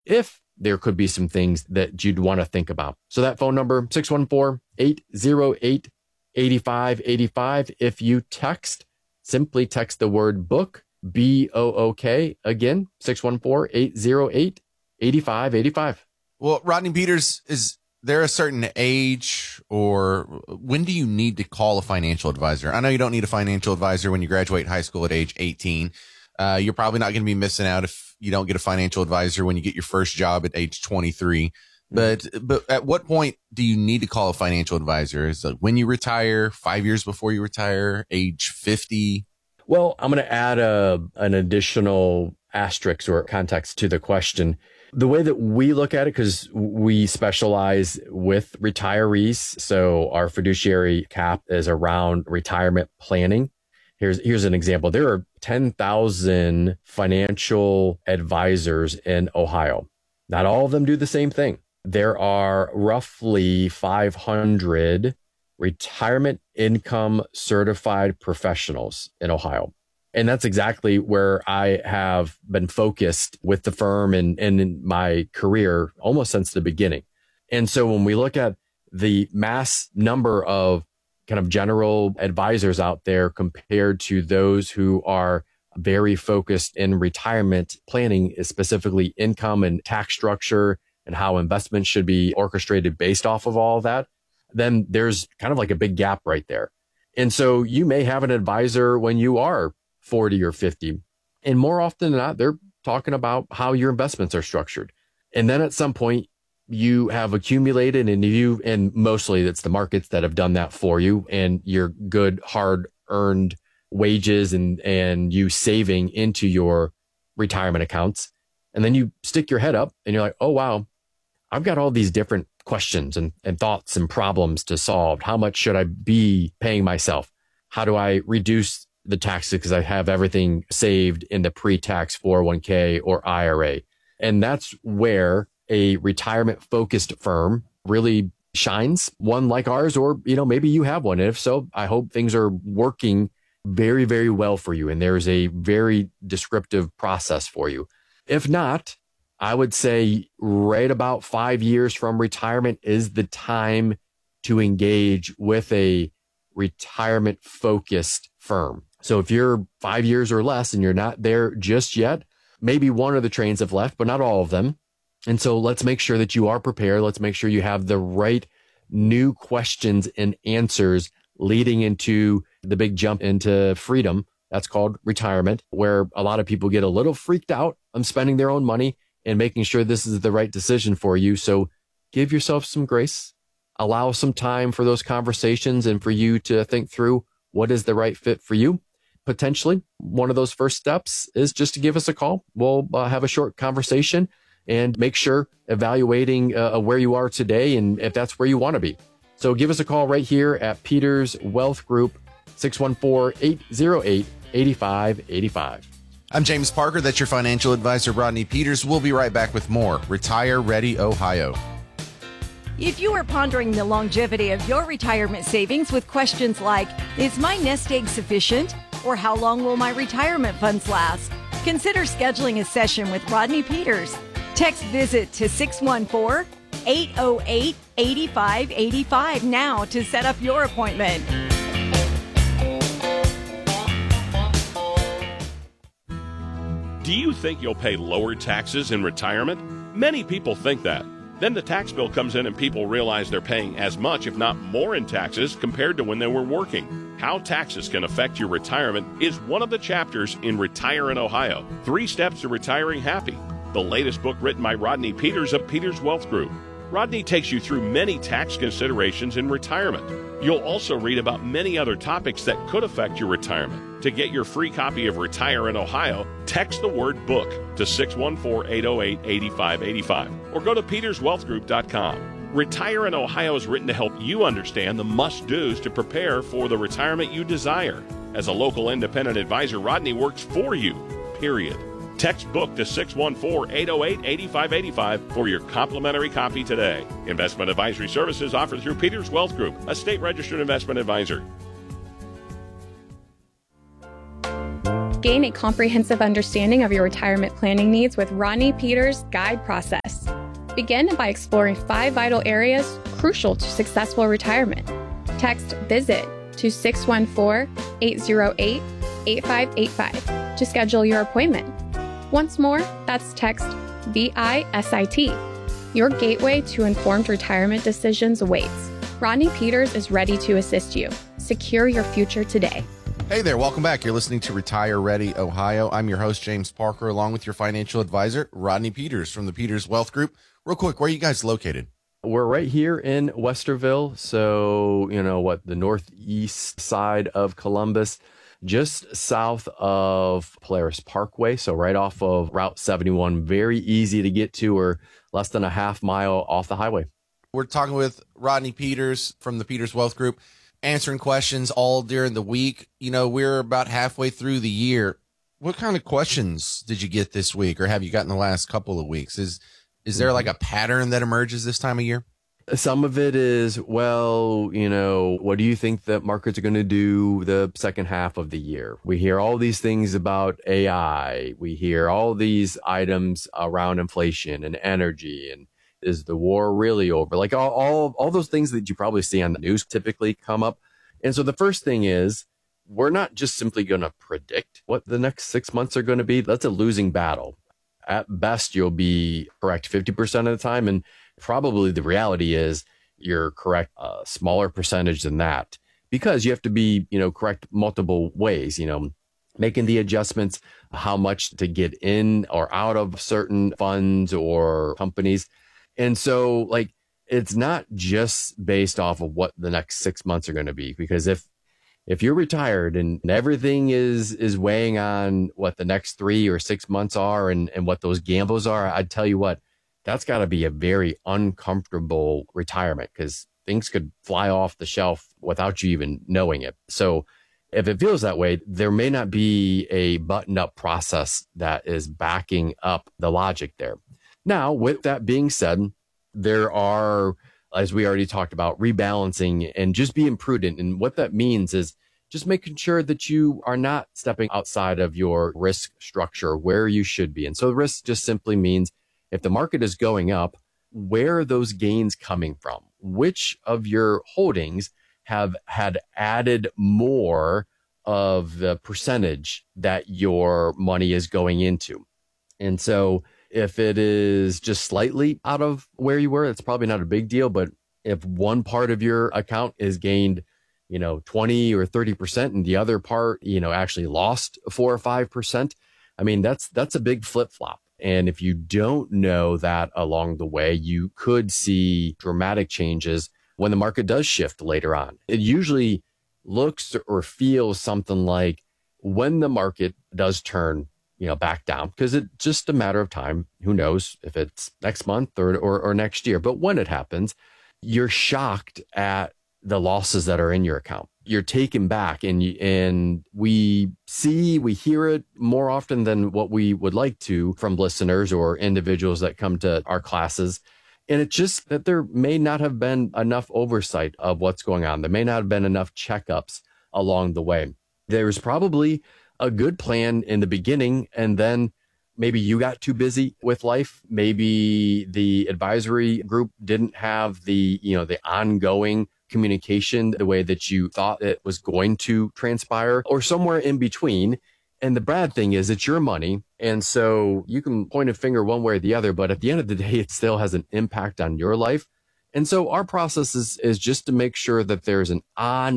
if there could be some things that you'd want to think about. So that phone number, 614-808-8585. If you text, simply text the word book, BOOK. Again, 614-808-8585. Well, Rodney Peters, is there a certain age or when do you need to call a financial advisor? I know you don't need a financial advisor when you graduate high school at age 18. You're probably not going to be missing out if you don't get a financial advisor when you get your first job at age 23. But at what point do you need to call a financial advisor? Is it when you retire, 5 years before you retire, age 50? Well, I'm going to add an additional asterisk or context to the question. The way that we look at it, because we specialize with retirees, so our fiduciary cap is around retirement planning. Here's an example. There are 10,000 financial advisors in Ohio. Not all of them do the same thing. There are roughly 500 retirement income certified professionals in Ohio. And that's exactly where I have been focused with the firm and in my career almost since the beginning. And so when we look at the mass number of kind of general advisors out there compared to those who are very focused in retirement planning, specifically income and tax structure and how investments should be orchestrated based off of all of that, then there's kind of like a big gap right there. And so you may have an advisor when you are 40 or 50. And more often than not, they're talking about how your investments are structured. And then at some point you have accumulated and mostly it's the markets that have done that for you and your good hard earned wages and you saving into your retirement accounts. And then you stick your head up and you're like, oh, wow, I've got all these different questions and thoughts and problems to solve. How much should I be paying myself? How do I reduce the taxes because I have everything saved in the pre-tax 401k or IRA? And that's where a retirement focused firm really shines, one like ours, or, maybe you have one. And if so, I hope things are working very, very well for you. And there's a very descriptive process for you. If not, I would say right about 5 years from retirement is the time to engage with a retirement focused firm. So if you're 5 years or less and you're not there just yet, maybe one of the trains have left, but not all of them. And so let's make sure that you are prepared. Let's make sure you have the right new questions and answers leading into the big jump into freedom. That's called retirement, where a lot of people get a little freaked out on spending their own money and making sure this is the right decision for you. So give yourself some grace, allow some time for those conversations and for you to think through what is the right fit for you. Potentially, one of those first steps is just to give us a call. We'll have a short conversation and make sure evaluating where you are today and if that's where you want to be. So give us a call right here at Peters Wealth Group, 614-808-8585. I'm James Parker. That's your financial advisor, Rodney Peters. We'll be right back with more Retire Ready Ohio. If you are pondering the longevity of your retirement savings with questions like, is my nest egg sufficient? Or how long will my retirement funds last? Consider scheduling a session with Rodney Peters. Text VISIT to 614-808-8585 now to set up your appointment. Do you think you'll pay lower taxes in retirement? Many people think that. Then the tax bill comes in and people realize they're paying as much, if not more, in taxes compared to when they were working. How taxes can affect your retirement is one of the chapters in Retire in Ohio, 3 Steps to Retiring Happy, the latest book written by Rodney Peters of Peters Wealth Group. Rodney takes you through many tax considerations in retirement. You'll also read about many other topics that could affect your retirement. To get your free copy of Retire in Ohio, text the word book to 614-808-8585 or go to peterswealthgroup.com. Retire in Ohio is written to help you understand the must-dos to prepare for the retirement you desire. As a local independent advisor, Rodney works for you, period. Text book to 614-808-8585 for your complimentary copy today. Investment advisory services offered through Peters Wealth Group, a state-registered investment advisor. Gain a comprehensive understanding of your retirement planning needs with Rodney Peters' guide process. Begin by exploring 5 vital areas crucial to successful retirement. Text VISIT to 614-808-8585 to schedule your appointment. Once more, that's text VISIT. Your gateway to informed retirement decisions awaits. Rodney Peters is ready to assist you. Secure your future today. Hey there, welcome back. You're listening to Retire Ready Ohio. I'm your host, James Parker, along with your financial advisor, Rodney Peters from the Peters Wealth Group. Real quick, where are you guys located? We're right here in Westerville. So, the northeast side of Columbus, just south of Polaris Parkway. So right off of Route 71, very easy to get to, or less than a half mile off the highway. We're talking with Rodney Peters from the Peters Wealth Group, answering questions all during the week. We're about halfway through the year. What kind of questions did you get this week, or have you gotten the last couple of weeks? Is there like a pattern that emerges this time of year? Some of it is, what do you think that markets are going to do the second half of the year? We hear all these things about AI. We hear all these items around inflation and energy, and is the war really over? Like all those things that you probably see on the news typically come up. And so the first thing is, we're not just simply going to predict what the next 6 months are going to be. That's a losing battle. At best, you'll be correct 50% of the time. And probably the reality is you're correct a smaller percentage than that, because you have to be, correct multiple ways, making the adjustments, how much to get in or out of certain funds or companies. And so it's not just based off of what the next 6 months are going to be, because if you're retired and everything is weighing on what the next 3 or 6 months are and what those gambles are, I'd tell you what, that's got to be a very uncomfortable retirement, because things could fly off the shelf without you even knowing it. So if it feels that way, there may not be a buttoned up process that is backing up the logic there. Now, with that being said, there are, as we already talked about, rebalancing and just being prudent. And what that means is just making sure that you are not stepping outside of your risk structure where you should be. And so risk just simply means, if the market is going up, where are those gains coming from? Which of your holdings have had added more of the percentage that your money is going into? And so if it is just slightly out of where you were, it's probably not a big deal. But if one part of your account is gained, 20 or 30%, and the other part, actually lost 4 or 5%, I mean, that's a big flip flop. And if you don't know that along the way, you could see dramatic changes when the market does shift later on. It usually looks or feels something like, when the market does turn, back down, because it's just a matter of time. Who knows if it's next month or next year. But when it happens, you're shocked at the losses that are in your account. You're taken back, and we hear it more often than what we would like to from listeners or individuals that come to our classes. And it's just that there may not have been enough oversight of what's going on. There may not have been enough checkups along the way. There's probably a good plan in the beginning, and then maybe you got too busy with life. Maybe the advisory group didn't have the ongoing communication the way that you thought it was going to transpire, or somewhere in between. And the bad thing is, it's your money. And so you can point a finger one way or the other, but at the end of the day, it still has an impact on your life. And so our process is just to make sure that there's an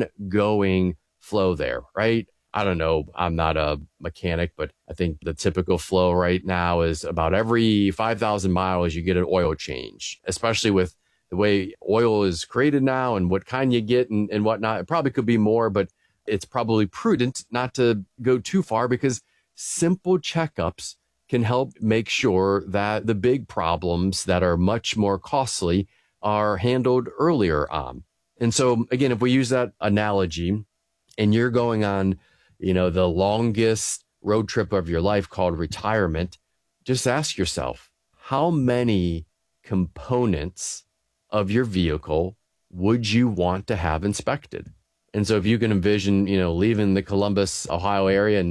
ongoing flow there, right? I don't know. I'm not a mechanic, but I think the typical flow right now is about every 5,000 miles, you get an oil change, especially with the way oil is created now and what kind you get and whatnot. It probably could be more, but it's probably prudent not to go too far, because simple checkups can help make sure that the big problems that are much more costly are handled earlier on. And so again, if we use that analogy, and you're going on, the longest road trip of your life called retirement, just ask yourself, how many components of your vehicle would you want to have inspected? And so if you can envision, leaving the Columbus, Ohio area and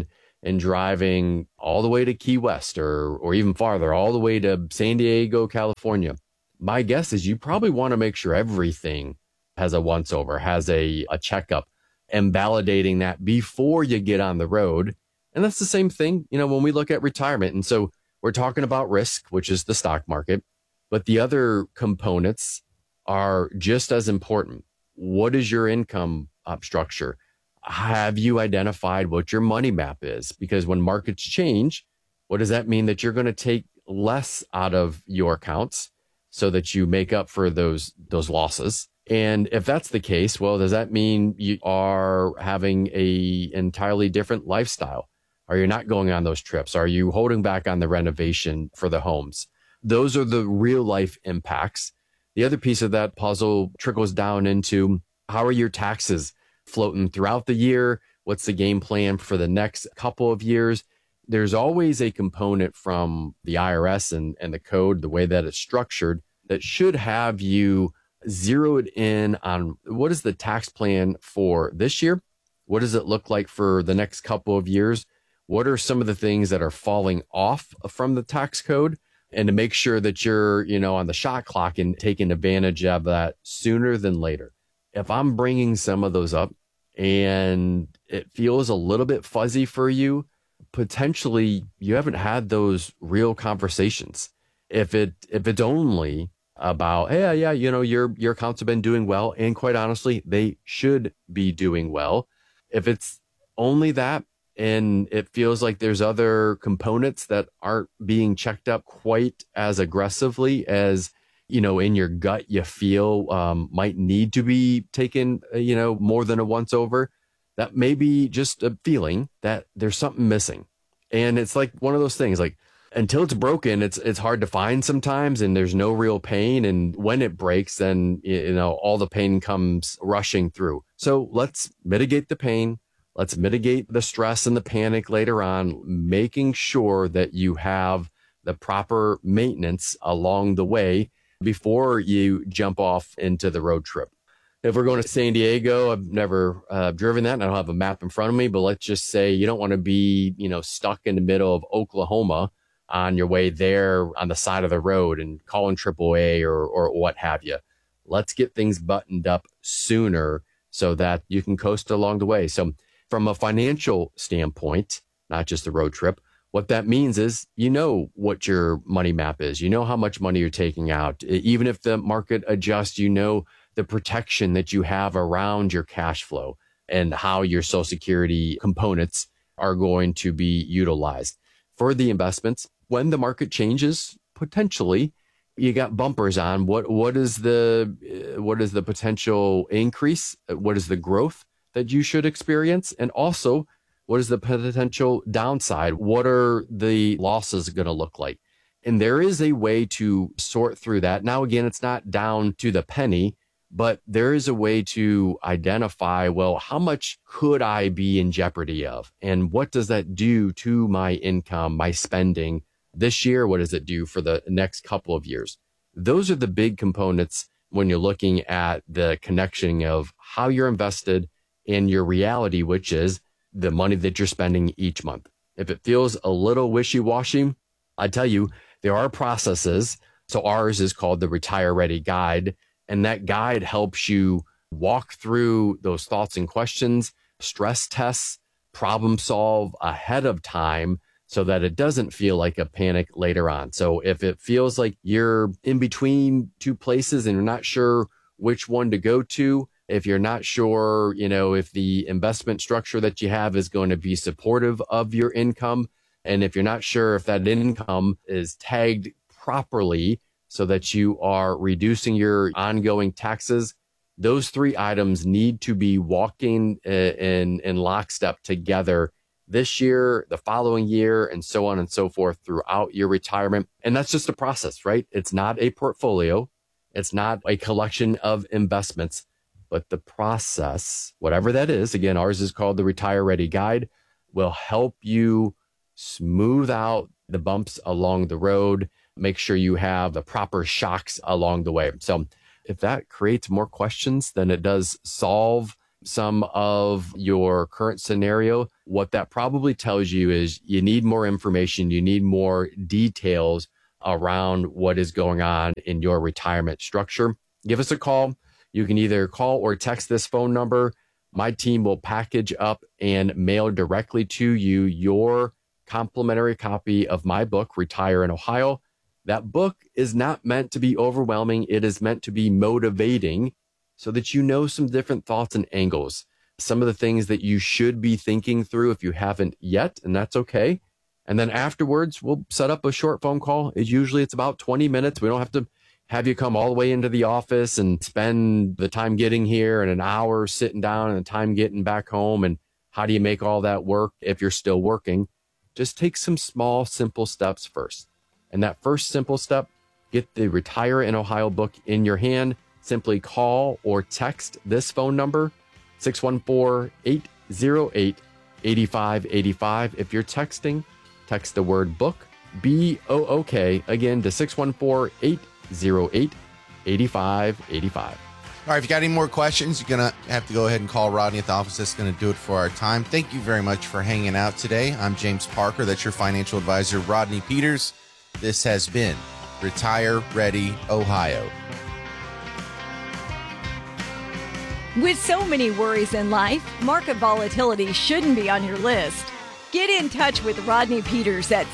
and driving all the way to Key West or even farther, all the way to San Diego, California, my guess is you probably want to make sure everything has a once over, has a checkup, and validating that before you get on the road. And that's the same thing, when we look at retirement. And so we're talking about risk, which is the stock market, but the other components are just as important. What is your income structure? Have you identified what your money map is? Because when markets change, what does that mean? That you're going to take less out of your accounts so that you make up for those losses. And if that's the case, well, does that mean you are having a entirely different lifestyle? Are you not going on those trips? Are you holding back on the renovation for the homes? Those are the real life impacts. The other piece of that puzzle trickles down into how are your taxes floating throughout the year? What's the game plan for the next couple of years? There's always a component from the IRS and the code, the way that it's structured, that should have you zeroed in on what is the tax plan for this year? What does it look like for the next couple of years? What are some of the things that are falling off from the tax code? And to make sure that you're, on the shot clock and taking advantage of that sooner than later. If I'm bringing some of those up and it feels a little bit fuzzy for you, potentially you haven't had those real conversations. If it's only about, hey, yeah, your accounts have been doing well, and quite honestly, they should be doing well. If it's only that, and it feels like there's other components that aren't being checked up quite as aggressively as, in your gut, you feel might need to be taken, more than a once over. That may be just a feeling that there's something missing. And it's like one of those things, like until it's broken, it's hard to find sometimes, and there's no real pain. And when it breaks, then, all the pain comes rushing through. So let's mitigate the pain. Let's mitigate the stress and the panic later on, making sure that you have the proper maintenance along the way before you jump off into the road trip. If we're going to San Diego, I've never driven that, and I don't have a map in front of me, but let's just say you don't want to be, stuck in the middle of Oklahoma on your way there on the side of the road and calling AAA or what have you. Let's get things buttoned up sooner so that you can coast along the way. So from a financial standpoint, not just the road trip, what that means is what your money map is. How much money you're taking out. Even if the market adjusts, the protection that you have around your cash flow and how your Social Security components are going to be utilized. For the investments, when the market changes, potentially, you got bumpers on what is the potential increase? What is the growth that you should experience? And also, what is the potential downside? What are the losses going to look like? And there is a way to sort through that. Now, again, it's not down to the penny, but there is a way to identify, well, how much could I be in jeopardy of? And what does that do to my income, my spending this year? What does it do for the next couple of years? Those are the big components when you're looking at the connection of how you're invested in your reality, which is the money that you're spending each month. If it feels a little wishy-washy, I tell you, there are processes. So ours is called the Retire Ready Guide. And that guide helps you walk through those thoughts and questions, stress tests, problem solve ahead of time so that it doesn't feel like a panic later on. So if it feels like you're in between two places and you're not sure which one to go to, if you're not sure, if the investment structure that you have is going to be supportive of your income, and if you're not sure if that income is tagged properly so that you are reducing your ongoing taxes, those three items need to be walking in lockstep together this year, the following year, and so on and so forth throughout your retirement. And that's just a process, right? It's not a portfolio. It's not a collection of investments. But the process, whatever that is, again, ours is called the Retire Ready Guide, will help you smooth out the bumps along the road, make sure you have the proper shocks along the way. So if that creates more questions than it does solve, some of your current scenario, what that probably tells you is you need more information, you need more details around what is going on in your retirement structure. Give us a call. You can either call or text this phone number. My team will package up and mail directly to you your complimentary copy of my book, Retire in Ohio. That book is not meant to be overwhelming. It is meant to be motivating so that you know some different thoughts and angles, some of the things that you should be thinking through if you haven't yet, and that's okay. And then afterwards, we'll set up a short phone call. It's about 20 minutes. We don't have to have you come all the way into the office and spend the time getting here and an hour sitting down and the time getting back home. And how do you make all that work if you're still working? Just take some small, simple steps first. And that first simple step, get the Retire in Ohio book in your hand. Simply call or text this phone number, 614-808-8585. If you're texting, text the word book, B-O-O-K, again to 614-808-8585. All right, if you got any more questions, you're going to have to go ahead and call Rodney at the office. That's going to do it for our time. Thank you very much for hanging out today. I'm James Parker. That's your financial advisor, Rodney Peters. This has been Retire Ready Ohio. With so many worries in life, market volatility shouldn't be on your list. Get in touch with Rodney Peters at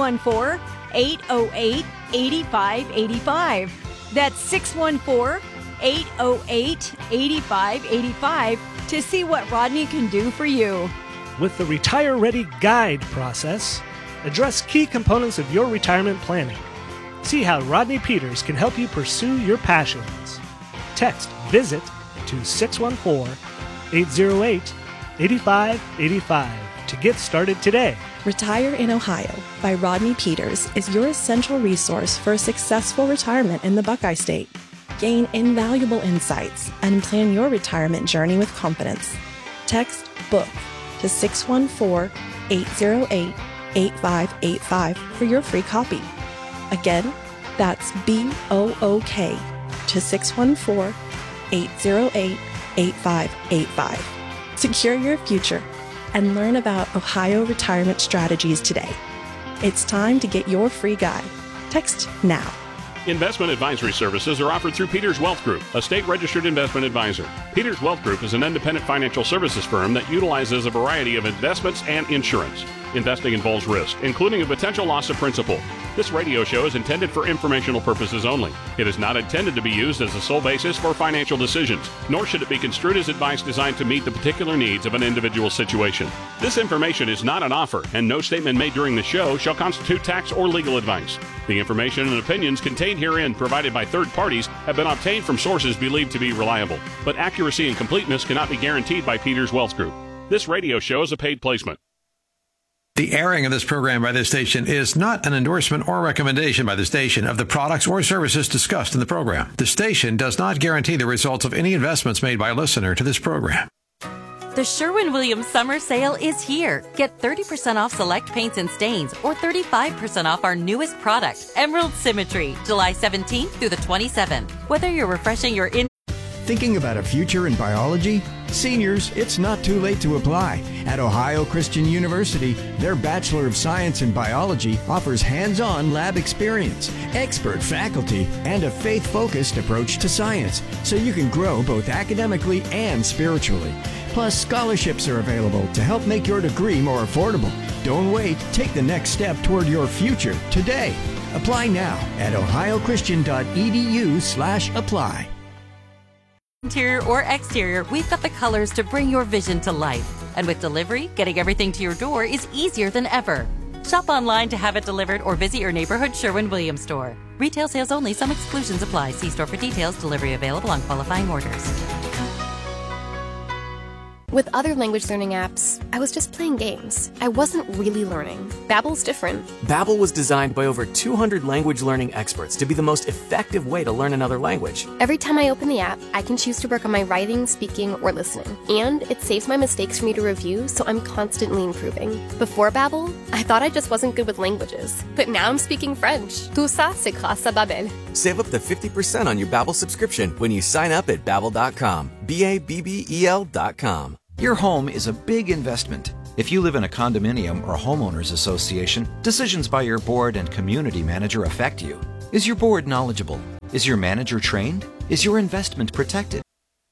614-808-8585. That's 614-808-8585 to see what Rodney can do for you. With the Retire Ready Guide process, address key components of your retirement planning. See how Rodney Peters can help you pursue your passions. Text VISIT to 614-808-8585 to get started today. Retire in Ohio by Rodney Peters is your essential resource for a successful retirement in the Buckeye State. Gain invaluable insights and plan your retirement journey with confidence. Text BOOK to 614-808-8585 for your free copy. Again, that's BOOK to 614-808-8585. Secure your future and learn about Ohio retirement strategies today. It's time to get your free guide. Text now. Investment advisory services are offered through Peters Wealth Group, a state-registered investment advisor. Peters Wealth Group is an independent financial services firm that utilizes a variety of investments and insurance. Investing involves risk, including a potential loss of principal. This radio show is intended for informational purposes only. It is not intended to be used as the sole basis for financial decisions, nor should it be construed as advice designed to meet the particular needs of an individual situation. This information is not an offer, and no statement made during the show shall constitute tax or legal advice. The information and opinions contained herein provided by third parties have been obtained from sources believed to be reliable, but accuracy and completeness cannot be guaranteed by Peters Wealth Group. This radio show is a paid placement. The airing of this program by this station is not an endorsement or recommendation by the station of the products or services discussed in the program. The station does not guarantee the results of any investments made by a listener to this program. The Sherwin-Williams Summer Sale is here. Get 30% off select paints and stains or 35% off our newest product, Emerald Symmetry, July 17th through the 27th. Whether you're refreshing your Thinking about a future in biology? Seniors, it's not too late to apply. At Ohio Christian University, their Bachelor of Science in Biology offers hands-on lab experience, expert faculty, and a faith-focused approach to science, so you can grow both academically and spiritually. Plus, scholarships are available to help make your degree more affordable. Don't wait. Take the next step toward your future today. Apply now at ohiochristian.edu/apply. Interior or exterior, we've got the colors to bring your vision to life. And with delivery, getting everything to your door is easier than ever. Shop online to have it delivered or visit your neighborhood Sherwin-Williams store. Retail sales only. Some exclusions apply. See store for details. Delivery available on qualifying orders. With other language learning apps, I was just playing games. I wasn't really learning. Babbel's different. Babbel was designed by over 200 language learning experts to be the most effective way to learn another language. Every time I open the app, I can choose to work on my writing, speaking, or listening. And it saves my mistakes for me to review, so I'm constantly improving. Before Babbel, I thought I just wasn't good with languages. But now I'm speaking French. Tout ça, c'est grâce à Babbel. Save up to 50% on your Babbel subscription when you sign up at Babbel.com. BABBEL.com. Your home is a big investment. If you live in a condominium or homeowners association, decisions by your board and community manager affect you. Is your board knowledgeable? Is your manager trained? Is your investment protected?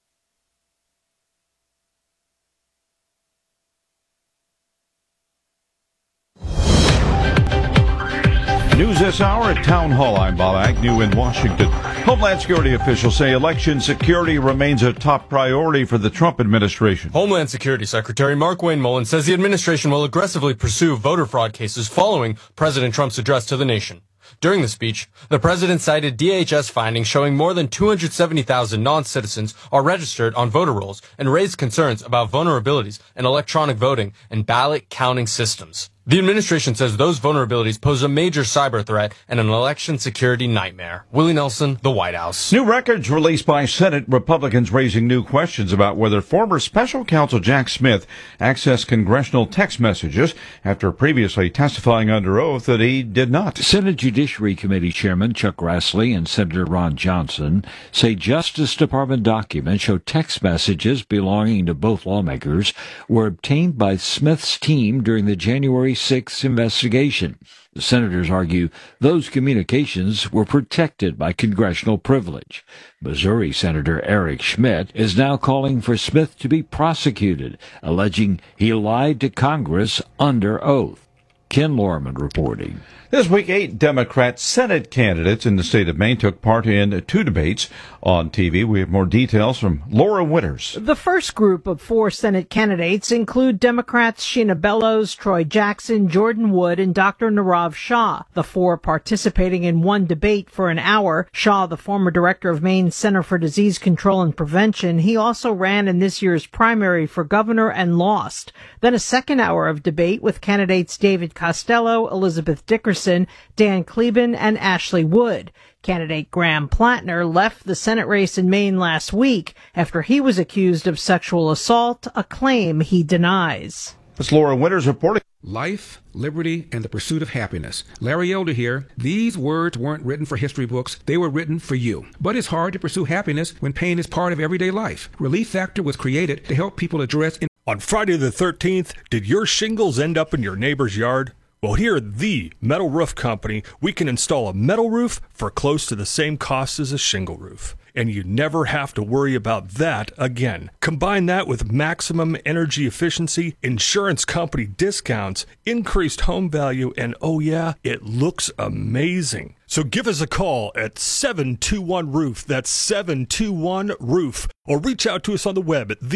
News this hour at Town Hall. I'm Bob Agnew in Washington. Homeland Security officials say election security remains a top priority for the Trump administration. Homeland Security Secretary Markwayne Mullin says the administration will aggressively pursue voter fraud cases following President Trump's address to the nation. During the speech, the president cited DHS findings showing more than 270,000 non-citizens are registered on voter rolls and raised concerns about vulnerabilities in electronic voting and ballot counting systems. The administration says those vulnerabilities pose a major cyber threat and an election security nightmare. Willie Nelson, the White House. New records released by Senate Republicans raising new questions about whether former special counsel Jack Smith accessed congressional text messages after previously testifying under oath that he did not. Senate Judiciary Committee Chairman Chuck Grassley and Senator Ron Johnson say Justice Department documents show text messages belonging to both lawmakers were obtained by Smith's team during the January 6th investigation. The senators argue those communications were protected by congressional privilege. Missouri Senator Eric Schmidt is now calling for Smith to be prosecuted, alleging he lied to Congress under oath. Ken Lorman reporting. This week, 8 Democrat Senate candidates in the state of Maine took part in 2 debates on TV. We have more details from Laura Winters. The first group of 4 Senate candidates include Democrats Sheena Bellows, Troy Jackson, Jordan Wood, and Dr. Nirav Shah. The 4 participating in one debate for an hour. Shah, the former director of Maine's Center for Disease Control and Prevention, he also ran in this year's primary for governor and lost. Then a second hour of debate with candidates David Costello, Elizabeth Dickerson, Dan Kleben, and Ashley Wood. Candidate Graham Plattner left the Senate race in Maine last week after he was accused of sexual assault, a claim he denies. That's Laura Winters reporting. Life, liberty, and the pursuit of happiness. Larry Elder here. These words weren't written for history books. They were written for you. But it's hard to pursue happiness when pain is part of everyday life. Relief Factor was created to help people address... On Friday the 13th, did your shingles end up in your neighbor's yard? Well, here at the Metal Roof Company, we can install a metal roof for close to the same cost as a shingle roof. And you never have to worry about that again. Combine that with maximum energy efficiency, insurance company discounts, increased home value, and oh yeah, it looks amazing. So give us a call at 721-ROOF, that's 721-ROOF, or reach out to us on the web at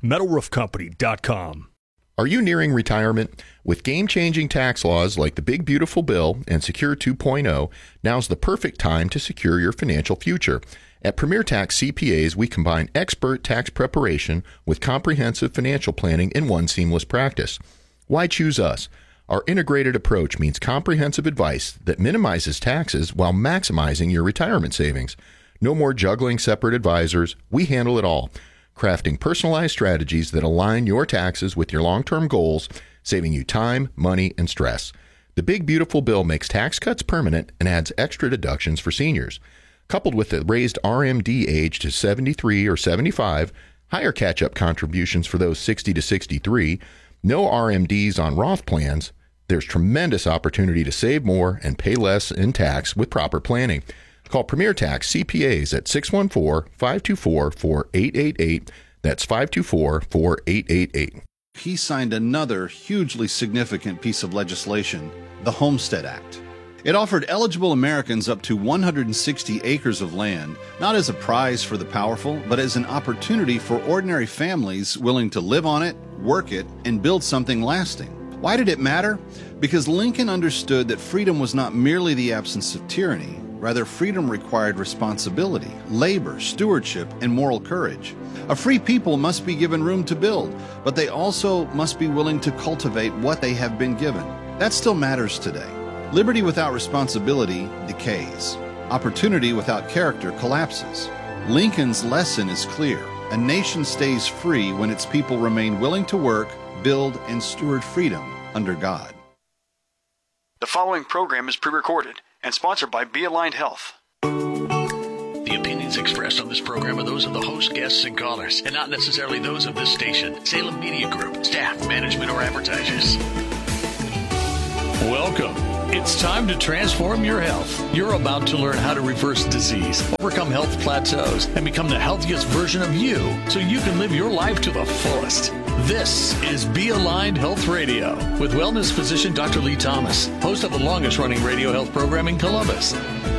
themetalroofcompany.com. Are you nearing retirement? With game-changing tax laws like the Big Beautiful Bill and Secure 2.0, now's the perfect time to secure your financial future. At Premier Tax CPAs, we combine expert tax preparation with comprehensive financial planning in one seamless practice. Why choose us? Our integrated approach means comprehensive advice that minimizes taxes while maximizing your retirement savings. No more juggling separate advisors. We handle it all, crafting personalized strategies that align your taxes with your long-term goals, saving you time, money, and stress. The Big Beautiful Bill makes tax cuts permanent and adds extra deductions for seniors. Coupled with the raised RMD age to 73 or 75, higher catch-up contributions for those 60 to 63, no RMDs on Roth plans, there's tremendous opportunity to save more and pay less in tax with proper planning. Call Premier Tax CPAs at 614-524-4888. That's 524-4888. He signed another hugely significant piece of legislation, the Homestead Act. It offered eligible Americans up to 160 acres of land, not as a prize for the powerful, but as an opportunity for ordinary families willing to live on it, work it, and build something lasting. Why did it matter? Because Lincoln understood that freedom was not merely the absence of tyranny. Rather, freedom required responsibility, labor, stewardship, and moral courage. A free people must be given room to build, but they also must be willing to cultivate what they have been given. That still matters today. Liberty without responsibility decays. Opportunity without character collapses. Lincoln's lesson is clear. A nation stays free when its people remain willing to work, build, and steward freedom under God. The following program is pre-recorded and sponsored by Be Aligned Health. The opinions expressed on this program are those of the host, guests, and callers, and not necessarily those of this station, Salem Media Group, staff, management, or advertisers. Welcome. It's time to transform your health. You're about to learn how to reverse disease, overcome health plateaus, and become the healthiest version of you so you can live your life to the fullest. This is Be Aligned Health Radio with wellness physician Dr. Lee Thomas, host of the longest running radio health program in Columbus.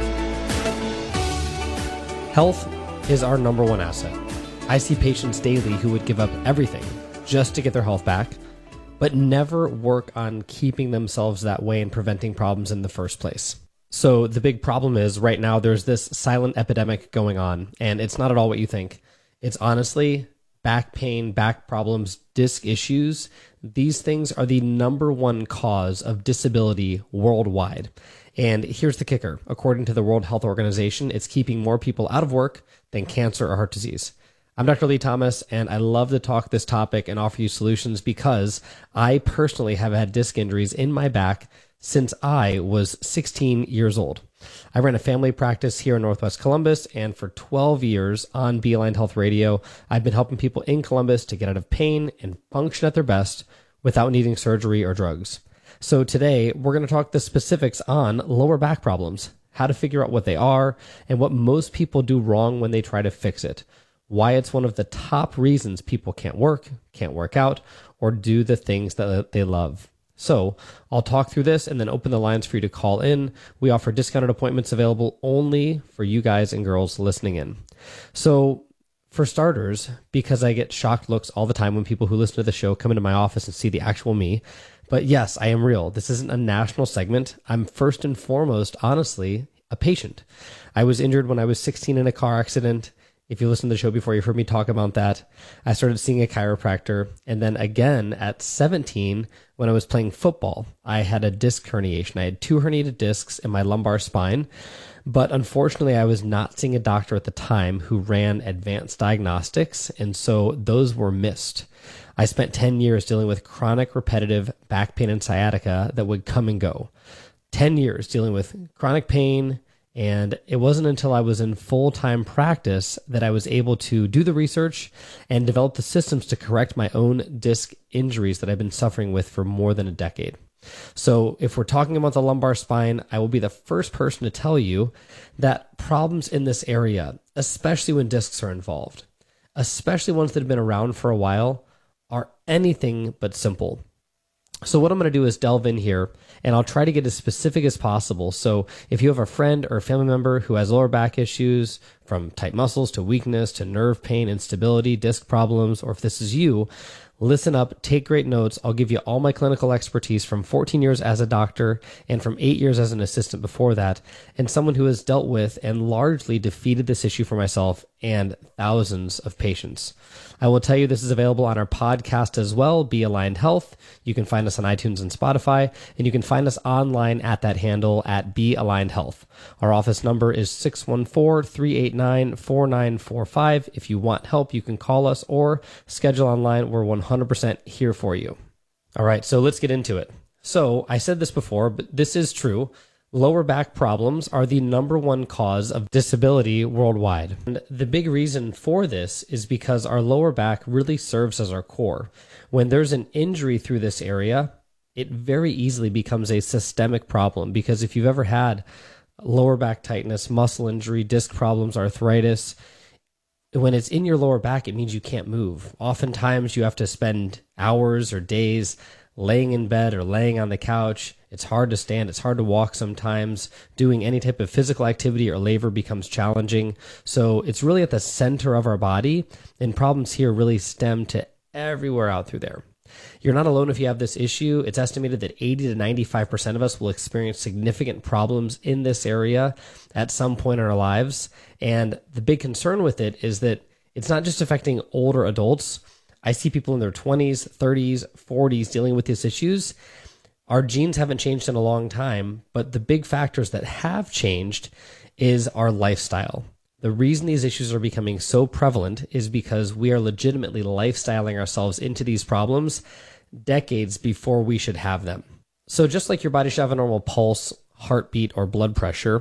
Health is our number one asset. I see patients daily who would give up everything just to get their health back, but never work on keeping themselves that way and preventing problems in the first place. So the big problem is right now there's this silent epidemic going on, and it's not at all what you think. It's honestly back pain, back problems, disc issues. These things are the number one cause of disability worldwide. And here's the kicker. According to the World Health Organization, it's keeping more people out of work than cancer or heart disease. I'm Dr. Lee Thomas, and I love to talk this topic and offer you solutions because I personally have had disc injuries in my back since I was 16 years old. I ran a family practice here in Northwest Columbus, and for 12 years on Be Aligned Health Radio, I've been helping people in Columbus to get out of pain and function at their best without needing surgery or drugs. So today, we're going to talk the specifics on lower back problems, how to figure out what they are, and what most people do wrong when they try to fix it. Why it's one of the top reasons people can't work out, or do the things that they love. So I'll talk through this and then open the lines for you to call in. We offer discounted appointments available only for you guys and girls listening in. So for starters, because I get shocked looks all the time when people who listen to the show come into my office and see the actual me. But yes, I am real. This isn't a national segment. I'm first and foremost, honestly, a patient. I was injured when I was 16 in a car accident. If you listened to the show before, you've heard me talk about that. I started seeing a chiropractor. And then again at 17, when I was playing football, I had a disc herniation. I had 2 herniated discs in my lumbar spine. But unfortunately, I was not seeing a doctor at the time who ran advanced diagnostics. And so those were missed. I spent 10 years dealing with chronic repetitive back pain and sciatica that would come and go. 10 years dealing with chronic pain. And it wasn't until I was in full-time practice that I was able to do the research and develop the systems to correct my own disc injuries that I've been suffering with for more than a decade. So if we're talking about the lumbar spine, I will be the first person to tell you that problems in this area, especially when discs are involved, especially ones that have been around for a while, are anything but simple. So what I'm going to do is delve in here, and I'll try to get as specific as possible. So if you have a friend or a family member who has lower back issues, from tight muscles to weakness to nerve pain, instability, disc problems, or if this is you, listen up, take great notes. I'll give you all my clinical expertise from 14 years as a doctor and from 8 years as an assistant before that, and someone who has dealt with and largely defeated this issue for myself and thousands of patients. I will tell you this is available on our podcast as well, Be Aligned Health. You can find us on iTunes and Spotify, and you can find us online at that handle at Be Aligned Health. Our office number is 614-389-4945. If you want help, you can call us or schedule online. We're 100% here for you. All right, so let's get into it. So I said this before, but this is true. Lower back problems are the number one cause of disability worldwide. And the big reason for this is because our lower back really serves as our core. When there's an injury through this area, it very easily becomes a systemic problem, because if you've ever had lower back tightness, muscle injury, disc problems, arthritis, when it's in your lower back, it means you can't move. Oftentimes you have to spend hours or days laying in bed or laying on the couch. It's hard to stand. It's hard to walk sometimes. Doing any type of physical activity or labor becomes challenging. So it's really at the center of our body, and problems here really stem to everywhere out through there. You're not alone if you have this issue. It's estimated that 80 to 95% of us will experience significant problems in this area at some point in our lives. And the big concern with it is that it's not just affecting older adults. I see people in their 20s, 30s, 40s dealing with these issues. Our genes haven't changed in a long time, but the big factors that have changed is our lifestyle. The reason these issues are becoming so prevalent is because we are legitimately lifestyling ourselves into these problems decades before we should have them. So just like your body should have a normal pulse, heartbeat, or blood pressure,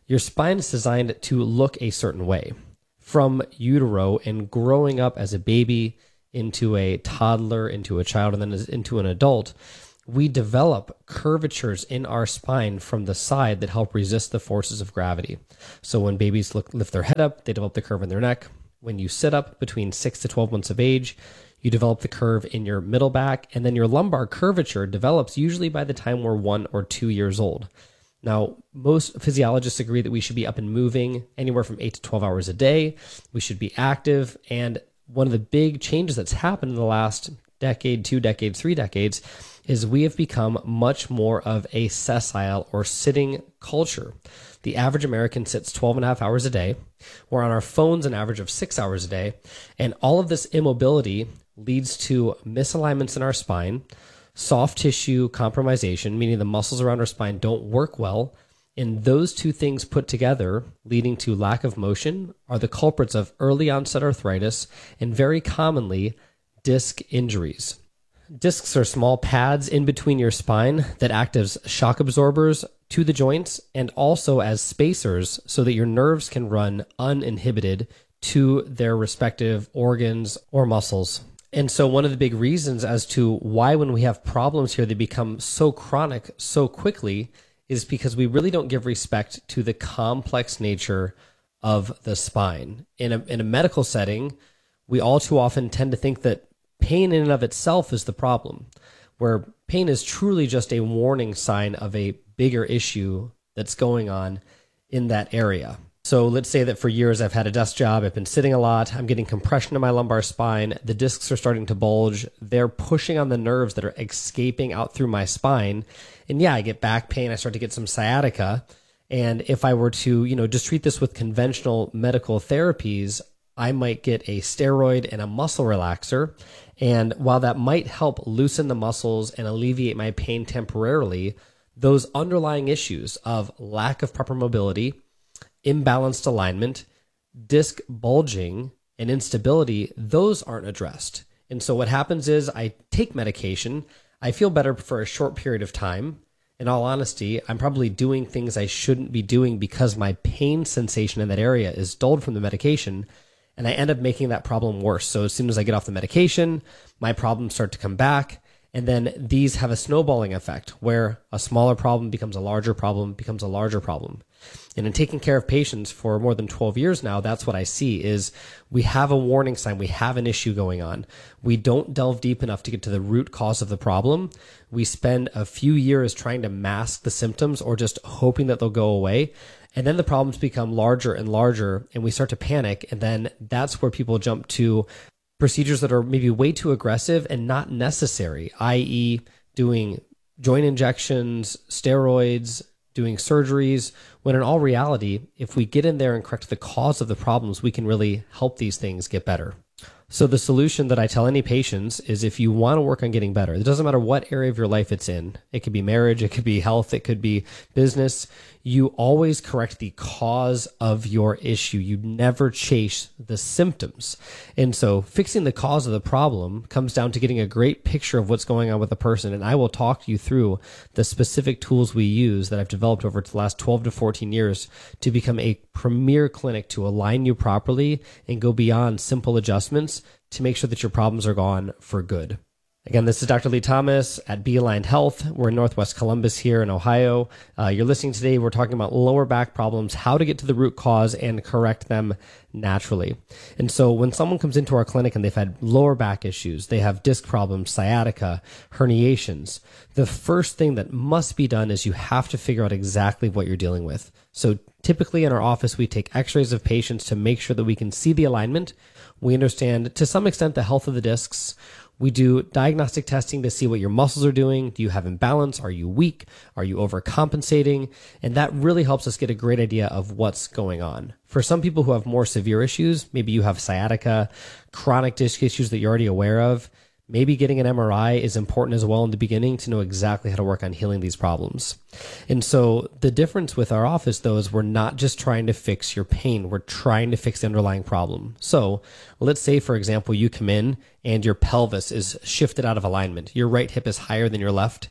Your spine is designed to look a certain way. From utero and growing up as a baby into a toddler, into a child, and then into an adult, we develop curvatures in our spine from the side that help resist the forces of gravity. So when babies lift their head up, they develop the curve in their neck. When you sit up between 6 to 12 months of age, you develop the curve in your middle back, and then your lumbar curvature develops usually by the time we're 1 or 2 years old. Now, most physiologists agree that we should be up and moving anywhere from 8 to 12 hours a day. We should be active. And one of the big changes that's happened in the last decade, 2 decades, 3 decades, is we have become much more of a sessile or sitting culture. The average American sits 12 and a half hours a day. We're on our phones an average of 6 hours a day. And all of this immobility leads to misalignments in our spine, soft tissue compromisation, meaning the muscles around our spine don't work well. And those two things put together, leading to lack of motion, are the culprits of early onset arthritis and very commonly disc injuries. Discs are small pads in between your spine that act as shock absorbers to the joints and also as spacers so that your nerves can run uninhibited to their respective organs or muscles. And so one of the big reasons as to why when we have problems here, they become so chronic so quickly is because we really don't give respect to the complex nature of the spine. In a medical setting, we all too often tend to think that pain in and of itself is the problem, where pain is truly just a warning sign of a bigger issue that's going on in that area. So let's say that for years I've had a desk job, I've been sitting a lot, I'm getting compression in my lumbar spine, the discs are starting to bulge, they're pushing on the nerves that are escaping out through my spine, and yeah, I get back pain, I start to get some sciatica, and if I were to, just treat this with conventional medical therapies, I might get a steroid and a muscle relaxer, and while that might help loosen the muscles and alleviate my pain temporarily, those underlying issues of lack of proper mobility, imbalanced alignment, disc bulging, and instability, those aren't addressed. And so what happens is I take medication, I feel better for a short period of time. In all honesty, I'm probably doing things I shouldn't be doing because my pain sensation in that area is dulled from the medication, and I end up making that problem worse. So as soon as I get off the medication, my problems start to come back. And then these have a snowballing effect where a smaller problem becomes a larger problem, becomes a larger problem. And in taking care of patients for more than 12 years now, that's what I see is we have a warning sign. We have an issue going on. We don't delve deep enough to get to the root cause of the problem. We spend a few years trying to mask the symptoms or just hoping that they'll go away. And then the problems become larger and larger and we start to panic. And then that's where people jump to procedures that are maybe way too aggressive and not necessary, i.e. doing joint injections, steroids, doing surgeries, when in all reality, if we get in there and correct the cause of the problems, we can really help these things get better. So the solution that I tell any patients is if you want to work on getting better, it doesn't matter what area of your life it's in. It could be marriage, it could be health, it could be business. You always correct the cause of your issue. You never chase the symptoms. And so fixing the cause of the problem comes down to getting a great picture of what's going on with the person. And I will talk you through the specific tools we use that I've developed over the last 12 to 14 years to become a premier clinic to align you properly and go beyond simple adjustments to make sure that your problems are gone for good. Again, this is Dr. Lee Thomas at Be-Aligned Health. We're in Northwest Columbus here in Ohio. You're listening today. We're talking about lower back problems, how to get to the root cause and correct them naturally. And so when someone comes into our clinic and they've had lower back issues, they have disc problems, sciatica, herniations, the first thing that must be done is you have to figure out exactly what you're dealing with. So typically in our office, we take x-rays of patients to make sure that we can see the alignment. We understand to some extent the health of the discs. We do diagnostic testing to see what your muscles are doing. Do you have imbalance? Are you weak? Are you overcompensating? And that really helps us get a great idea of what's going on. For some people who have more severe issues, maybe you have sciatica, chronic disc issues that you're already aware of, maybe getting an MRI is important as well in the beginning to know exactly how to work on healing these problems. And so the difference with our office, though, is we're not just trying to fix your pain. We're trying to fix the underlying problem. So let's say, for example, you come in and your pelvis is shifted out of alignment. Your right hip is higher than your left.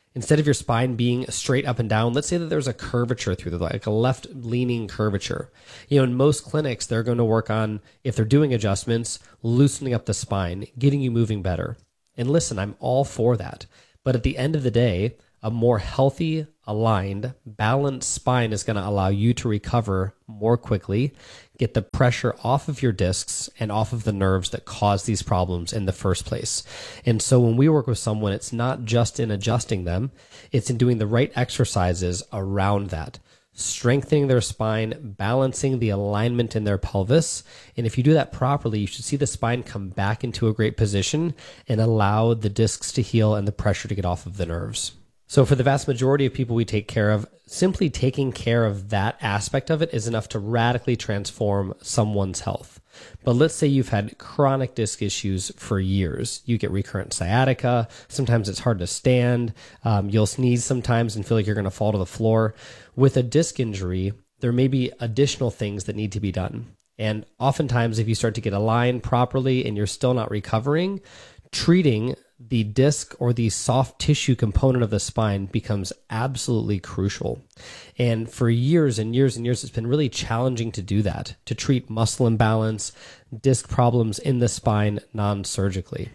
Instead of your spine being straight up and down, let's say that there's a curvature through the, like a left-leaning curvature. In most clinics, they're going to work on, if they're doing adjustments, loosening up the spine, getting you moving better. And listen, I'm all for that. But at the end of the day, a more healthy, aligned, balanced spine is going to allow you to recover more quickly, get the pressure off of your discs and off of the nerves that cause these problems in the first place. And so when we work with someone, it's not just in adjusting them, it's in doing the right exercises around that, strengthening their spine, balancing the alignment in their pelvis. And if you do that properly, you should see the spine come back into a great position and allow the discs to heal and the pressure to get off of the nerves. So for the vast majority of people we take care of, simply taking care of that aspect of it is enough to radically transform someone's health. But let's say you've had chronic disc issues for years. You get recurrent sciatica. Sometimes it's hard to stand. You'll sneeze sometimes and feel like you're going to fall to the floor. With a disc injury, there may be additional things that need to be done. And oftentimes, if you start to get aligned properly and you're still not recovering, treating the disc or the soft tissue component of the spine becomes absolutely crucial. And for years and years and years, it's been really challenging to do that, to treat muscle imbalance, disc problems in the spine non-surgically.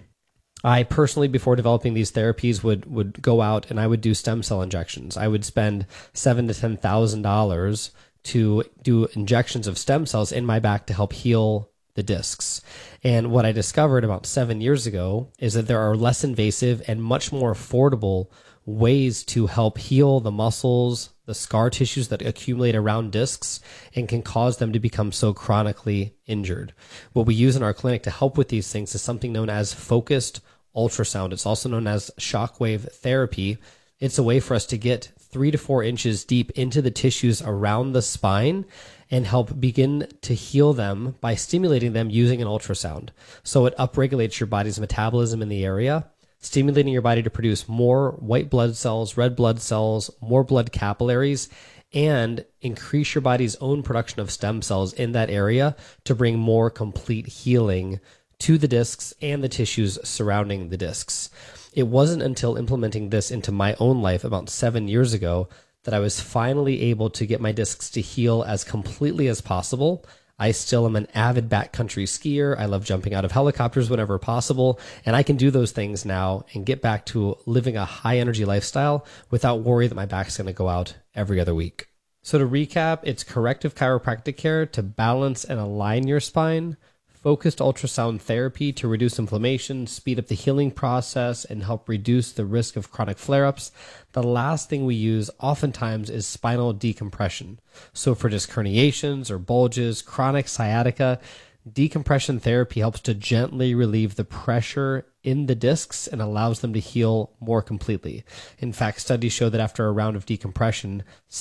I personally, before developing these therapies, would go out and I would do stem cell injections. I would spend $7,000 to $10,000 to do injections of stem cells in my back to help heal the discs. And what I discovered about 7 years ago is that there are less invasive and much more affordable ways to help heal the muscles, the scar tissues that accumulate around discs and can cause them to become so chronically injured. What we use in our clinic to help with these things is something known as focused ultrasound. It's also known as shockwave therapy. It's a way for us to get 3 to 4 inches deep into the tissues around the spine and help begin to heal them by stimulating them using an ultrasound. So it upregulates your body's metabolism in the area, stimulating your body to produce more white blood cells, red blood cells, more blood capillaries, and increase your body's own production of stem cells in that area to bring more complete healing to the discs and the tissues surrounding the discs. It wasn't until implementing this into my own life about 7 years ago that I was finally able to get my discs to heal as completely as possible. I still am an avid backcountry skier. I love jumping out of helicopters whenever possible, and I can do those things now and get back to living a high energy lifestyle without worry that my back's going to go out every other week. So to recap, it's corrective chiropractic care to balance and align your spine, focused ultrasound therapy to reduce inflammation, speed up the healing process, and help reduce the risk of chronic flare-ups. The last thing we use oftentimes is spinal decompression. So for disc herniations or bulges, chronic sciatica, decompression therapy helps to gently relieve the pressure in the discs and allows them to heal more completely. In fact, studies show that after a round of decompression,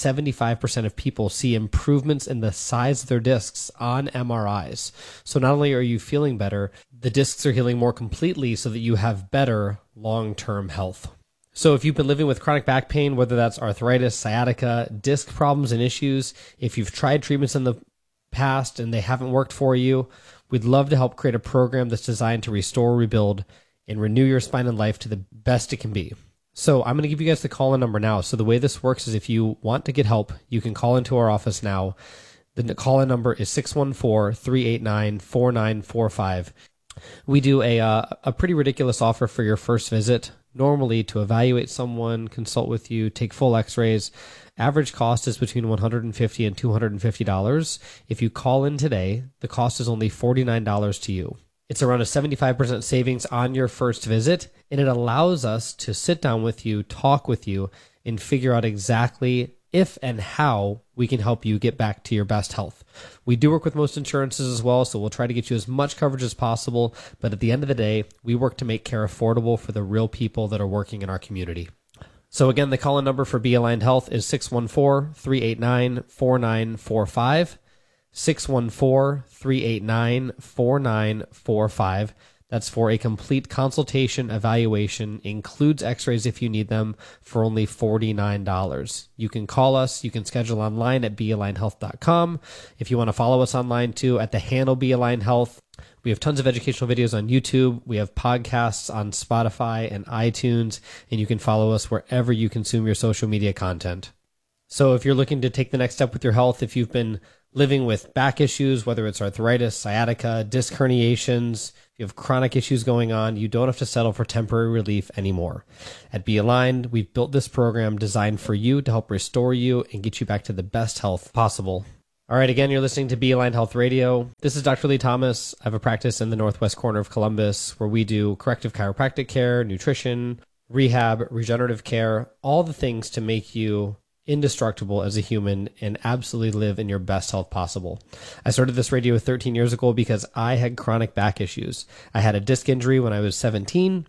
75% of people see improvements in the size of their discs on MRIs. So not only are you feeling better, the discs are healing more completely so that you have better long-term health. So if you've been living with chronic back pain, whether that's arthritis, sciatica, disc problems and issues, if you've tried treatments in the past and they haven't worked for you, we'd love to help create a program that's designed to restore, rebuild, and renew your spine and life to the best it can be. So I'm going to give you guys the call-in number now. So the way this works is if you want to get help, you can call into our office now. The call-in number is 614-389-4945. We do a pretty ridiculous offer for your first visit. Normally, to evaluate someone, consult with you, take full x-rays, average cost is between $150 and $250. If you call in today, the cost is only $49 to you. It's around a 75% savings on your first visit, and it allows us to sit down with you, talk with you, and figure out exactly if and how we can help you get back to your best health. We do work with most insurances as well, so we'll try to get you as much coverage as possible, but at the end of the day, we work to make care affordable for the real people that are working in our community. So again, the call-in number for Be Aligned Health is 614-389-4945. 614-389-4945. That's for a complete consultation evaluation, includes x-rays if you need them, for only $49. You can call us. You can schedule online at bealignhealth.com. If you want to follow us online too, at the handle Bealign Health. We have tons of educational videos on YouTube. We have podcasts on Spotify and iTunes, and you can follow us wherever you consume your social media content. So if you're looking to take the next step with your health, if you've been living with back issues, whether it's arthritis, sciatica, disc herniations, if you have chronic issues going on, you don't have to settle for temporary relief anymore. At Be Aligned, we've built this program designed for you to help restore you and get you back to the best health possible. All right, again, you're listening to Be Aligned Health Radio. This is Dr. Lee Thomas. I have a practice in the northwest corner of Columbus where we do corrective chiropractic care, nutrition, rehab, regenerative care, all the things to make you indestructible as a human and absolutely live in your best health possible. I started this radio 13 years ago because I had chronic back issues. I had a disc injury when I was 17.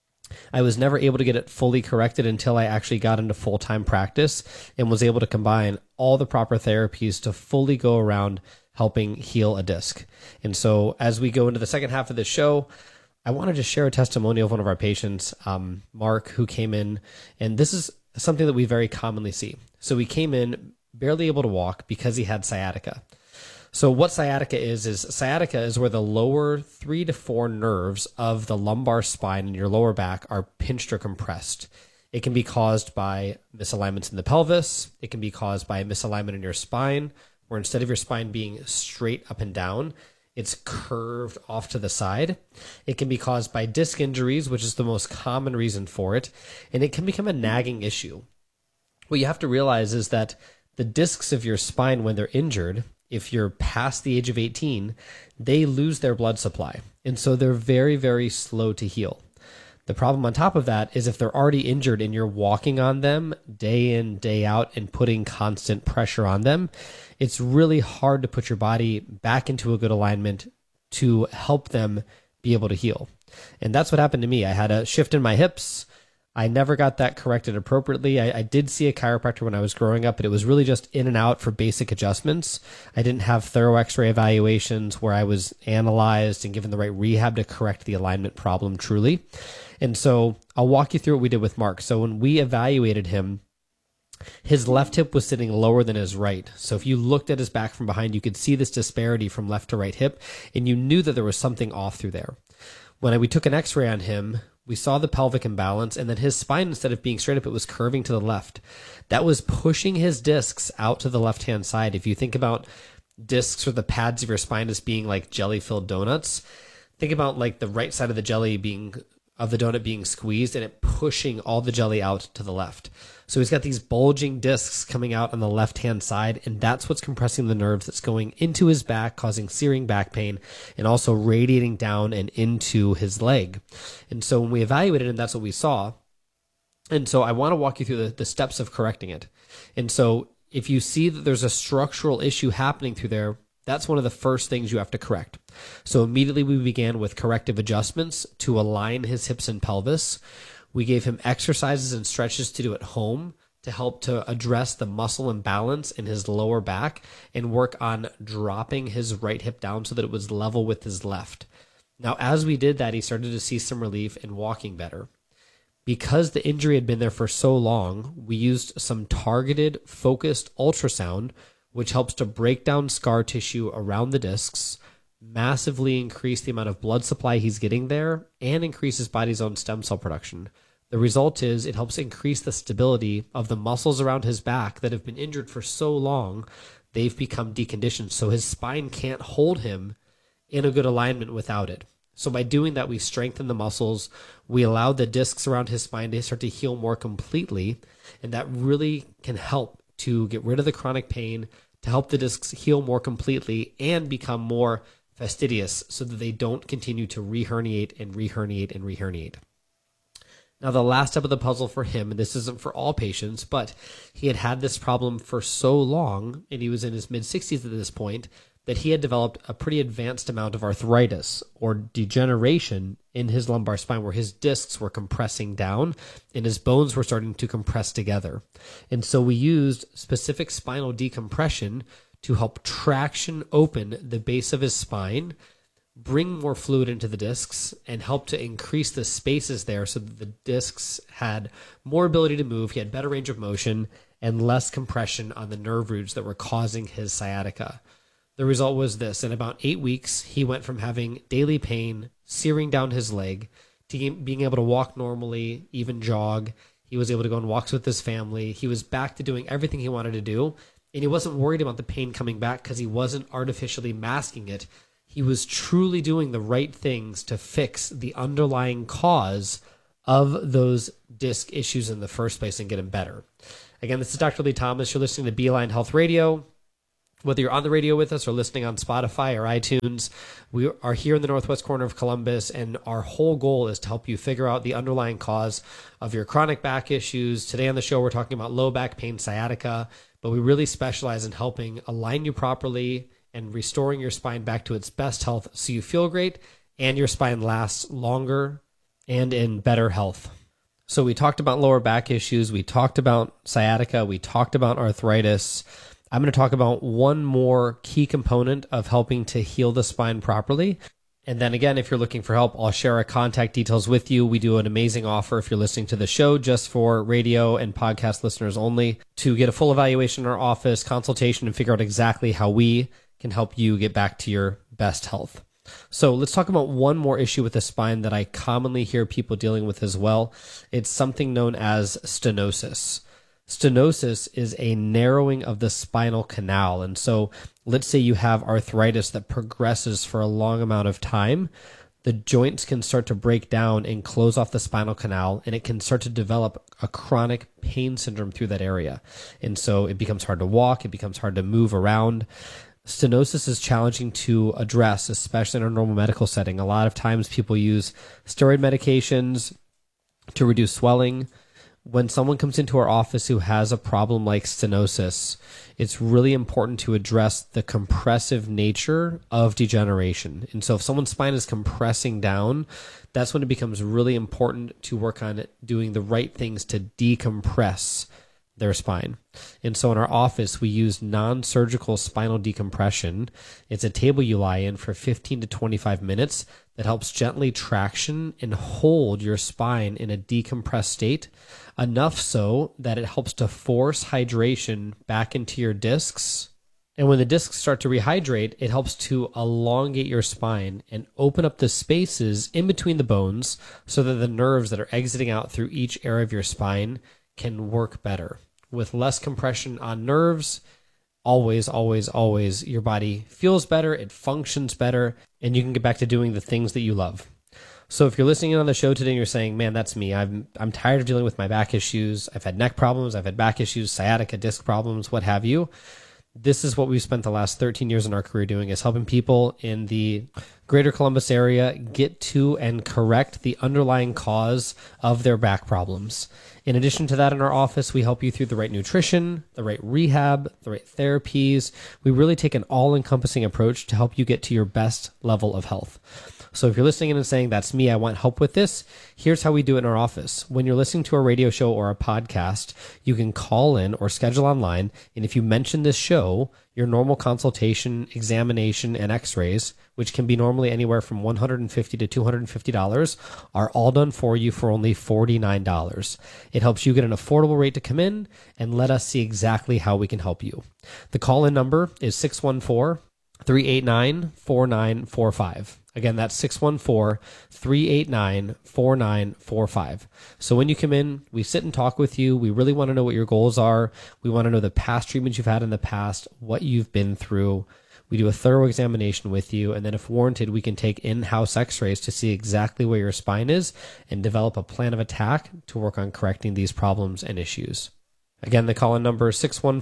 I was never able to get it fully corrected until I actually got into full-time practice and was able to combine all the proper therapies to fully go around helping heal a disc. And so as we go into the second half of the show, I wanted to share a testimonial of one of our patients, Mark, who came in, and this is something that we very commonly see. So he came in barely able to walk because he had sciatica. So what sciatica is where the lower 3 to 4 nerves of the lumbar spine in your lower back are pinched or compressed. It can be caused by misalignments in the pelvis. It can be caused by a misalignment in your spine, where instead of your spine being straight up and down, it's curved off to the side. It can be caused by disc injuries, which is the most common reason for it, and it can become a nagging issue. What you have to realize is that the discs of your spine, when they're injured, if you're past the age of 18, they lose their blood supply, and so they're very, very slow to heal. The problem on top of that is if they're already injured and you're walking on them day in, day out and putting constant pressure on them, it's really hard to put your body back into a good alignment to help them be able to heal. And that's what happened to me. I had a shift in my hips. I never got that corrected appropriately. I did see a chiropractor when I was growing up, but it was really just in and out for basic adjustments. I didn't have thorough x-ray evaluations where I was analyzed and given the right rehab to correct the alignment problem truly. And so I'll walk you through what we did with Mark. So when we evaluated him, his left hip was sitting lower than his right. So if you looked at his back from behind, you could see this disparity from left to right hip, and you knew that there was something off through there. When we took an x-ray on him, we saw the pelvic imbalance, and then his spine, instead of being straight up, it was curving to the left. That was pushing his discs out to the left-hand side. If you think about discs or the pads of your spine as being like jelly-filled donuts, think about like the right side of the donut being squeezed and it pushing all the jelly out to the left. So he's got these bulging discs coming out on the left-hand side, and that's what's compressing the nerves that's going into his back, causing searing back pain, and also radiating down and into his leg. And so when we evaluated him, that's what we saw. And so I want to walk you through the steps of correcting it. And so if you see that there's a structural issue happening through there, that's one of the first things you have to correct. So immediately we began with corrective adjustments to align his hips and pelvis. We gave him exercises and stretches to do at home to help to address the muscle imbalance in his lower back and work on dropping his right hip down so that it was level with his left. Now, as we did that, he started to see some relief in walking better. Because the injury had been there for so long, we used some targeted, focused ultrasound, which helps to break down scar tissue around the discs, massively increase the amount of blood supply he's getting there, and increase his body's own stem cell production. The result is it helps increase the stability of the muscles around his back that have been injured for so long, they've become deconditioned. So his spine can't hold him in a good alignment without it. So by doing that, we strengthen the muscles. We allow the discs around his spine to start to heal more completely. And that really can help to get rid of the chronic pain, to help the discs heal more completely and become more fastidious so that they don't continue to re-herniate and re-herniate and re-herniate. Now, the last step of the puzzle for him, and this isn't for all patients, but he had had this problem for so long, and he was in his mid-60s at this point, that he had developed a pretty advanced amount of arthritis or degeneration in his lumbar spine where his discs were compressing down and his bones were starting to compress together. And so we used specific spinal decompression to help traction open the base of his spine, bring more fluid into the discs and help to increase the spaces there so that the discs had more ability to move. He had better range of motion and less compression on the nerve roots that were causing his sciatica. The result was this. In about 8 weeks, he went from having daily pain searing down his leg to being able to walk normally, even jog. He was able to go on walks with his family. He was back to doing everything he wanted to do. And he wasn't worried about the pain coming back because he wasn't artificially masking it. He was truly doing the right things to fix the underlying cause of those disc issues in the first place and get him better. Again, this is Dr. Lee Thomas. You're listening to Beeline Health Radio. Whether you're on the radio with us or listening on Spotify or iTunes, we are here in the northwest corner of Columbus, and our whole goal is to help you figure out the underlying cause of your chronic back issues. Today on the show, we're talking about low back pain, sciatica, but we really specialize in helping align you properly and restoring your spine back to its best health so you feel great and your spine lasts longer and in better health. So we talked about lower back issues, we talked about sciatica, we talked about arthritis. I'm going to talk about one more key component of helping to heal the spine properly. And then again, if you're looking for help, I'll share our contact details with you. We do an amazing offer if you're listening to the show just for radio and podcast listeners only to get a full evaluation in our office, consultation, and figure out exactly how we can help you get back to your best health. So let's talk about one more issue with the spine that I commonly hear people dealing with as well. It's something known as stenosis. Stenosis is a narrowing of the spinal canal. And so let's say you have arthritis that progresses for a long amount of time. The joints can start to break down and close off the spinal canal, and it can start to develop a chronic pain syndrome through that area. And so it becomes hard to walk, it becomes hard to move around. Stenosis is challenging to address, especially in a normal medical setting. A lot of times people use steroid medications to reduce swelling. When someone comes into our office who has a problem like stenosis, it's really important to address the compressive nature of degeneration. And so if someone's spine is compressing down, that's when it becomes really important to work on doing the right things to decompress their spine. And so in our office, we use non-surgical spinal decompression. It's a table you lie in for 15 to 25 minutes that helps gently traction and hold your spine in a decompressed state, enough so that it helps to force hydration back into your discs. And when the discs start to rehydrate, it helps to elongate your spine and open up the spaces in between the bones so that the nerves that are exiting out through each area of your spine can work better. With less compression on nerves, always, your body feels better, it functions better, and you can get back to doing the things that you love. So if you're listening in on the show today and you're saying, man, that's me. I'm tired of dealing with my back issues. I've had neck problems, I've had back issues, sciatica, disc problems, what have you. This is what we've spent the last 13 years in our career doing, is helping people in the greater Columbus area get to and correct the underlying cause of their back problems. In addition to that, in our office, we help you through the right nutrition, the right rehab, the right therapies. We really take an all-encompassing approach to help you get to your best level of health. So if you're listening in and saying, that's me, I want help with this, here's how we do it in our office. When you're listening to a radio show or a podcast, you can call in or schedule online. And if you mention this show, your normal consultation, examination, and x-rays, which can be normally anywhere from $150 to $250, are all done for you for only $49. It helps you get an affordable rate to come in and let us see exactly how we can help you. The call-in number is 614-389-4945. Again, that's 614-389-4945. So when you come in, we sit and talk with you. We really want to know what your goals are. We want to know the past treatments you've had in the past, what you've been through. We do a thorough examination with you, and then if warranted, we can take in-house x-rays to see exactly where your spine is and develop a plan of attack to work on correcting these problems and issues. Again, the call-in number is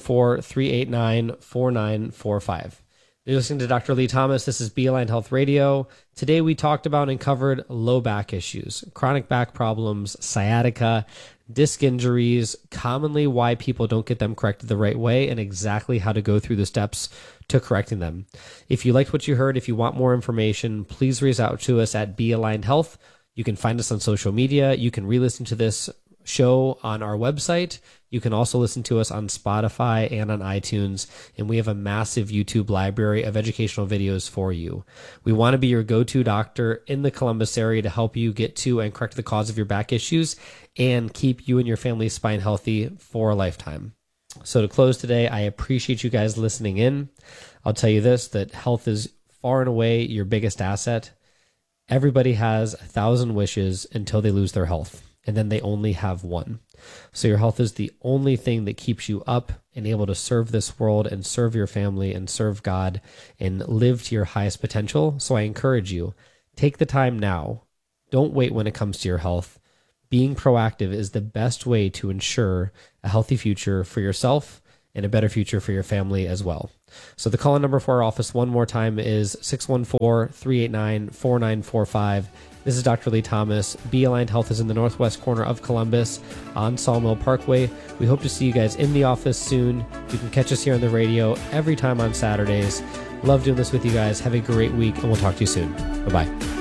614-389-4945. You're listening to Dr. Lee Thomas. This is Beeline Health Radio. Today we talked about and covered low back issues, chronic back problems, sciatica, disc injuries, commonly why people don't get them corrected the right way, and exactly how to go through the steps to correcting them. If you liked what you heard, if you want more information, please reach out to us at Be Aligned Health. You can find us on social media. You can re-listen to this show on our website. You can also listen to us on Spotify and on iTunes, and we have a massive YouTube library of educational videos for you. We want to be your go-to doctor in the Columbus area to help you get to and correct the cause of your back issues and keep you and your family's spine healthy for a lifetime. So to close today, I appreciate you guys listening in. I'll tell you this, that health is far and away your biggest asset. Everybody has 1,000 wishes until they lose their health, and then they only have one. So your health is the only thing that keeps you up and able to serve this world and serve your family and serve God and live to your highest potential. So I encourage you, take the time now. Don't wait when it comes to your health. Being proactive is the best way to ensure a healthy future for yourself and a better future for your family as well. So the call-in number for our office one more time is 614-389-4945. This is Dr. Lee Thomas. Be Aligned Health is in the northwest corner of Columbus on Sawmill Parkway. We hope to see you guys in the office soon. You can catch us here on the radio every time on Saturdays. Love doing this with you guys. Have a great week, and we'll talk to you soon. Bye-bye.